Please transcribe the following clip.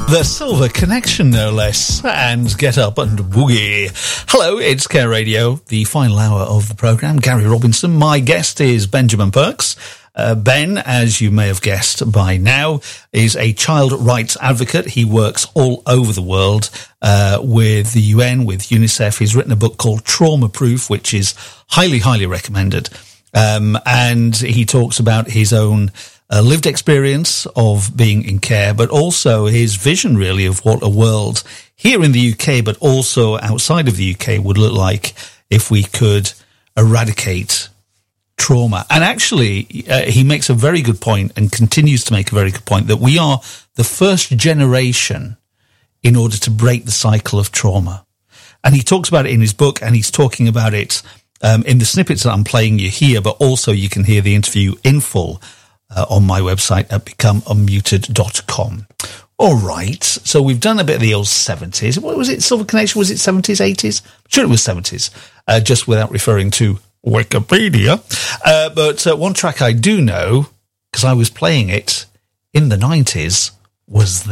The Silver Connection, no less, and get up and boogie. Hello, it's Care Radio, the final hour of the programme. Gary Robinson. My guest is Benjamin Perks. Ben, as you may have guessed by now, is a child rights advocate. He works all over the world with the UN, with UNICEF. He's written a book called Trauma Proof, which is highly, highly recommended. And he talks about his own lived experience of being in care, but also his vision, really, of what a world here in the UK, but also outside of the UK, would look like if we could eradicate trauma. And actually, he makes a very good point and continues to make a very good point that we are the first generation in order to break the cycle of trauma. And he talks about it in his book, and he's talking about it in the snippets that I'm playing you here, but also you can hear the interview in full on my website at becomeunmuted.com. All right, so we've done a bit of the old 70s. What was it, Silver Connection? Was it 70s, 80s? I'm sure it was 70s, just without referring to Wikipedia. But one track I do know, because I was playing it in the 90s, was